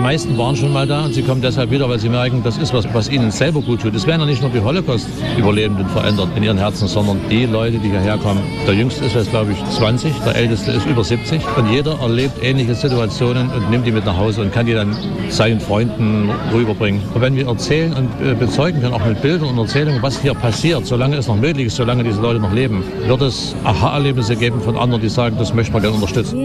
meisten waren schon mal da und sie kommen deshalb wieder, weil sie merken, das ist was ihnen selber gut tut. Es werden ja nicht nur die Holocaust-Überlebenden verändert in ihren Herzen, sondern die Leute, die hierher kommen. Der Jüngste ist jetzt, glaube ich, 20, der Älteste ist über 70 und jeder erlebt ähnliche Situationen und nimmt die mit nach Hause und kann die dann seinen Freunden rüberbringen. Und wenn wir erzählen und bezeugen können, auch mit Bildern und Erzählungen, was hier passiert, solange es noch möglich ist, solange diese Leute noch leben, wird es Aha-Erlebnisse geben von anderen, die sagen, das möchten wir gerne unterstützen.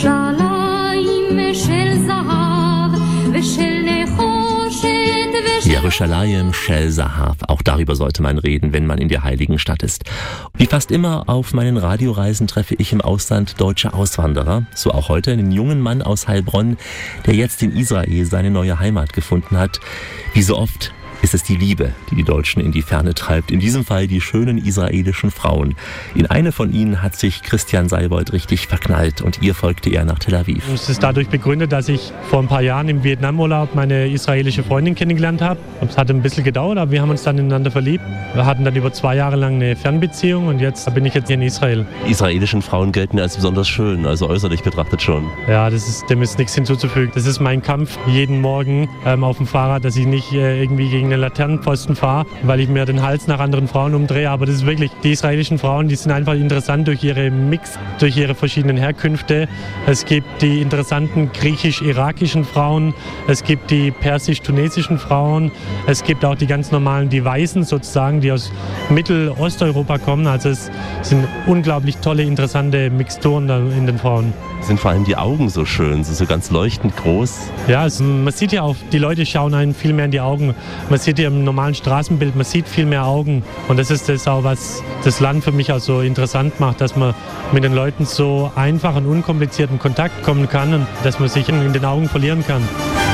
Jerusalem, Shel Zahav. Auch darüber sollte man reden, wenn man in der heiligen Stadt ist. Wie fast immer auf meinen Radioreisen treffe ich im Ausland deutsche Auswanderer. So auch heute einen jungen Mann aus Heilbronn, der jetzt in Israel seine neue Heimat gefunden hat. Wie so oft ist es die Liebe, die die Deutschen in die Ferne treibt. In diesem Fall die schönen israelischen Frauen. In eine von ihnen hat sich Christian Seibold richtig verknallt und ihr folgte er nach Tel Aviv. Es ist dadurch begründet, dass ich vor ein paar Jahren im Vietnamurlaub meine israelische Freundin kennengelernt habe. Es hat ein bisschen gedauert, aber wir haben uns dann ineinander verliebt. Wir hatten dann über 2 Jahre lang eine Fernbeziehung und jetzt bin ich hier in Israel. Die israelischen Frauen gelten als besonders schön, also äußerlich betrachtet schon. Ja, dem ist nichts hinzuzufügen. Das ist mein Kampf jeden Morgen auf dem Fahrrad, dass ich nicht irgendwie gegen den Laternenpfosten fahre, weil ich mir den Hals nach anderen Frauen umdrehe. Aber das ist wirklich, die israelischen Frauen, die sind einfach interessant durch ihre Mix, durch ihre verschiedenen Herkünfte. Es gibt die interessanten griechisch-irakischen Frauen, es gibt die persisch-tunesischen Frauen, es gibt auch die ganz normalen, die Weißen sozusagen, die aus Mittel-Osteuropa kommen. Also es sind unglaublich tolle, interessante Mixturen da in den Frauen. Sind vor allem die Augen so schön, so ganz leuchtend groß. Ja, man sieht ja auch, die Leute schauen einen viel mehr in die Augen. Man sieht ja im normalen Straßenbild, man sieht viel mehr Augen. Und das ist das auch, was das Land für mich auch so interessant macht, dass man mit den Leuten so einfach und unkompliziert in Kontakt kommen kann und dass man sich in den Augen verlieren kann.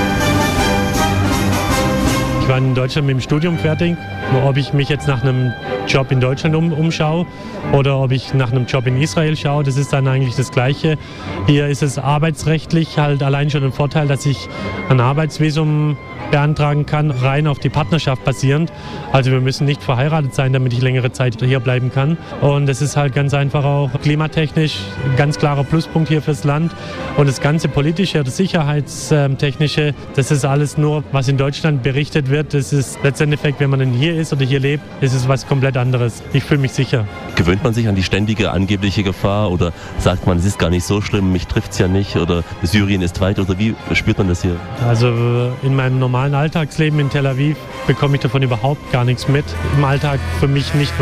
Ich war in Deutschland mit dem Studium fertig. Ob ich mich jetzt nach einem Job in Deutschland umschaue oder ob ich nach einem Job in Israel schaue, das ist dann eigentlich das Gleiche. Hier ist es arbeitsrechtlich halt allein schon ein Vorteil, dass ich ein Arbeitsvisum beantragen kann, rein auf die Partnerschaft basierend. Also wir müssen nicht verheiratet sein, damit ich längere Zeit hier bleiben kann. Und es ist halt ganz einfach auch klimatechnisch ein ganz klarer Pluspunkt hier fürs Land. Und das ganze politische oder sicherheitstechnische, das ist alles nur, was in Deutschland berichtet wird. Das ist letztendlich, wenn man dann hier ist oder hier lebt, ist es was komplett anderes. Ich fühle mich sicher. Gewöhnt man sich an die ständige angebliche Gefahr oder sagt man, es ist gar nicht so schlimm, mich trifft es ja nicht oder Syrien ist weit oder wie spürt man das hier? Also in meinem normalen Alltagsleben in Tel Aviv bekomme ich davon überhaupt gar nichts mit. Im Alltag für mich nicht